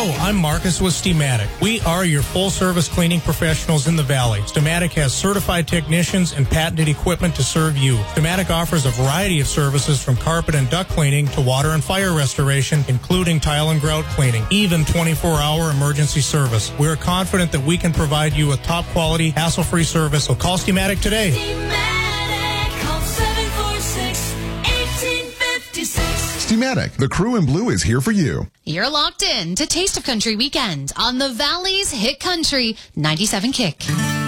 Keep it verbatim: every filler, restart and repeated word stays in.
Hello, I'm Marcus with Steamatic. We are your full-service cleaning professionals in the Valley. Steamatic has certified technicians and patented equipment to serve you. Steamatic offers a variety of services from carpet and duct cleaning to water and fire restoration, including tile and grout cleaning, even twenty-four hour emergency service. We're confident that we can provide you with top-quality, hassle-free service, so call Steamatic today. Steamatic, call seven four six, one eight five six. Steamatic, the crew in blue is here for you. You're locked in to Taste of Country Weekend on the Valley's Hit Country ninety-seven Kick.